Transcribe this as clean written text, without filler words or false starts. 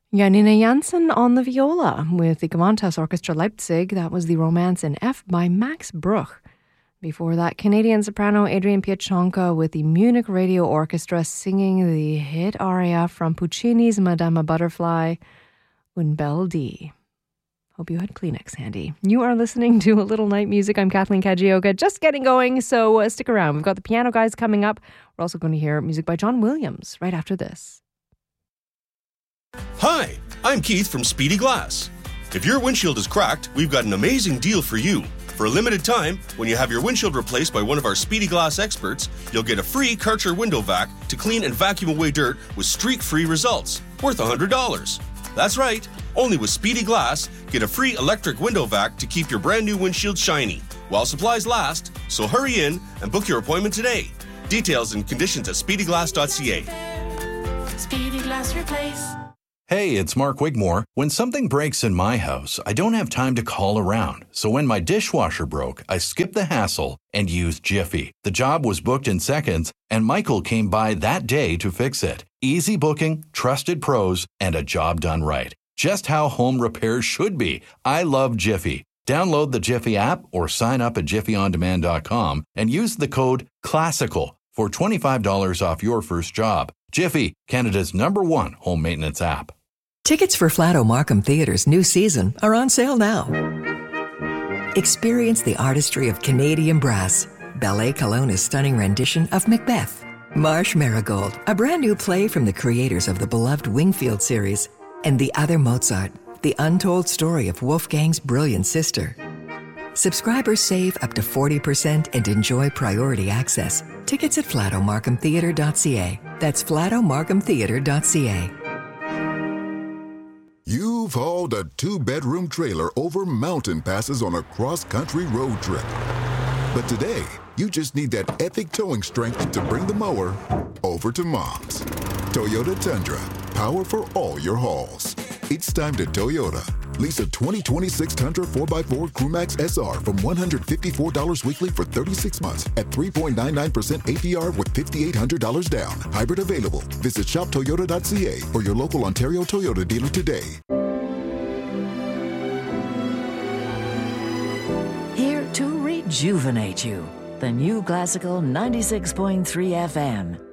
Janina Janssen on the viola with the Gewandhaus Orchestra Leipzig. That was the Romance in F by Max Bruch. Before that, Canadian soprano Adrian Pietschonka with the Munich Radio Orchestra singing the hit aria from Puccini's Madama Butterfly, Un bel dì. Hope you had Kleenex handy. You are listening to A Little Night Music. I'm Kathleen Kajioka, just getting going, so stick around. We've got the piano guys coming up. We're also going to hear music by John Williams right after this. Hi, I'm Keith from Speedy Glass. If your windshield is cracked, we've got an amazing deal for you. For a limited time, when you have your windshield replaced by one of our Speedy Glass experts, you'll get a free Karcher window vac to clean and vacuum away dirt with streak-free results, worth $100. That's right, only with Speedy Glass, get a free electric window vac to keep your brand new windshield shiny, while supplies last, so hurry in and book your appointment today. Details and conditions at speedyglass.ca. Speedy Glass Replace. Hey, it's Mark Wigmore. When something breaks in my house, I don't have time to call around. So when my dishwasher broke, I skipped the hassle and used Jiffy. The job was booked in seconds, and Michael came by that day to fix it. Easy booking, trusted pros, and a job done right. Just how home repairs should be. I love Jiffy. Download the Jiffy app or sign up at jiffyondemand.com and use the code CLASSICAL for $25 off your first job. Jiffy, Canada's #1 home maintenance app. Tickets for Flato Markham Theatre's new season are on sale now. Experience the artistry of Canadian brass, Ballet Kelowna's stunning rendition of Macbeth, Marsh Marigold, a brand new play from the creators of the beloved Wingfield series, and The Other Mozart, the untold story of Wolfgang's brilliant sister. Subscribers save up to 40% and enjoy priority access. Tickets at flatomarkhamtheatre.ca. That's flatomarkhamtheatre.ca. You've hauled a 2-bedroom trailer over mountain passes on a cross-country road trip. But today, you just need that epic towing strength to bring the mower over to Mom's. Toyota Tundra, power for all your hauls. It's time to Toyota. Lease a 2026 Tundra 4x4 Crewmax SR from $154 weekly for 36 months at 3.99% APR with $5,800 down. Hybrid available. Visit shoptoyota.ca or your local Ontario Toyota dealer today. Here to rejuvenate you. The new Classical 96.3 FM.